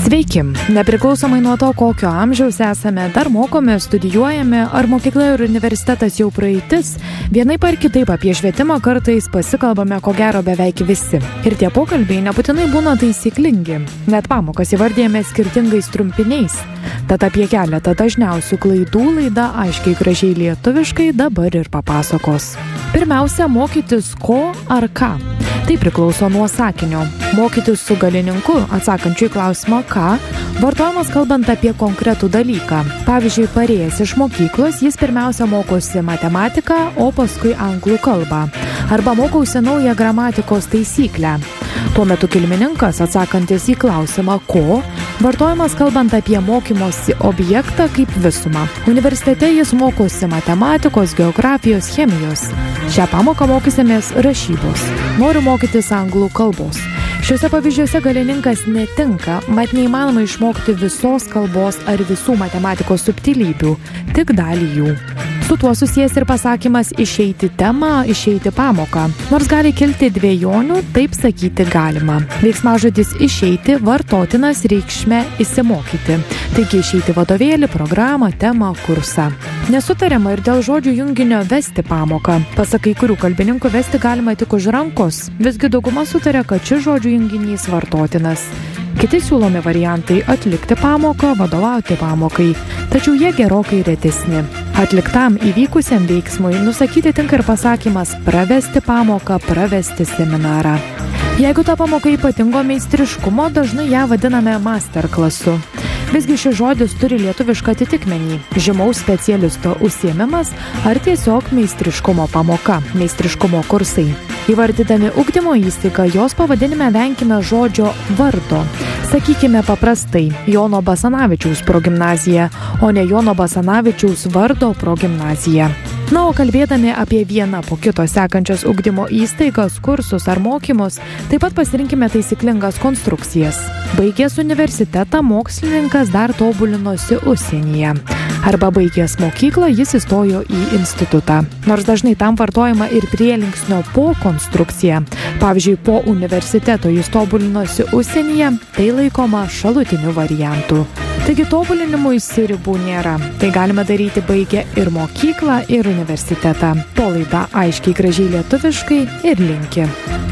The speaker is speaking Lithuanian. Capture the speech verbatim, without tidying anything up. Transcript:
Sveiki! Nepriklausomai nuo to, kokio amžiaus esame, dar mokome, studijuojame, ar mokykla ir universitetas jau praeitis, vienaip ar kitaip apie švietimą kartais pasikalbame ko gero beveik visi. Ir tie pokalbiai nebūtinai būna taisyklingi, net pamokas įvardėjame skirtingais trumpiniais. Tad apie keletą dažniausių klaidų laida aiškiai gražiai lietuviškai dabar ir papasakos. Pirmiausia, mokytis ko ar ką. Tai priklauso nuo sakinio. Mokytis su galininku, atsakančiu į klausimą ką, vartojamas kalbant apie konkretų dalyką. Pavyzdžiui, parėjęs iš mokyklos, jis pirmiausia mokosi matematiką, o paskui anglų kalbą. Arba mokausi naują gramatikos taisyklę. Tuo metu kilmininkas, atsakantis į klausimą ko, vartojamas kalbant apie mokymosi objektą kaip visumą. Universitete jis mokosi matematikos, geografijos, chemijos. Šią pamoką mokysimės rašybos. Noriu mokytis anglų kalbos. Šiuose pavyzdžiuose galininkas netinka, mat neįmanoma išmokti visos kalbos ar visų matematikos subtilybių, tik dalį jų. Su tuo susijęs ir pasakymas išeiti temą, išeiti pamoką. Nors gali kilti dvejonių, taip sakyti galima. Veiksmažodis išeiti vartotinas reikšme įsimokyti. Taigi išeiti vadovėlį, programą, temą, kursą. Nesutariama ir dėl žodžių junginio vesti pamoką. Pasak kai kurių kalbininkų vesti galima tik už rankos. Visgi dauguma sutarė, kad šis žodžių junginys vartotinas. Kiti siūlomi variantai – atlikti pamoką, vadovauti pamokai. Tačiau jie gerokai retesni. Atliktam įvykusiam veiksmui nusakyti tinka ir pasakymas pravesti pamoką, pravesti seminarą. Jeigu ta pamoka ypatingo meistriškumo, dažnai ją vadiname masterklasu. Visgi šis žodis turi lietuvišką atitikmenį – žymaus specialisto užsiėmimas ar tiesiog meistriškumo pamoka, meistriškumo kursai. Įvardydami ugdymo įstaigą, jos pavadinime venkime žodžio vardo. Sakykime paprastai Jono Basanavičiaus progimnazija, o ne Jono Basanavičiaus vardo progimnazija. Na, o kalbėdami apie vieną po kito sekančias ugdymo įstaigas, kursus ar mokymus, taip pat pasirinkime taisyklingas konstrukcijas. Baigęs universitetą, mokslininkas dar tobulinosi užsienyje. Arba baigęs mokyklą, jis įstojo į institutą. Nors dažnai tam vartojama ir prielinksnio po konstrukcija. Pavyzdžiui, po universiteto jis tobulinosi užsienyje, tai laikoma šalutiniu variantu. Taigi tobulinimui ribų nėra. Tai galima daryti baigę ir mokyklą, ir universitetą. To laida aiškiai gražiai lietuviškai ir linki.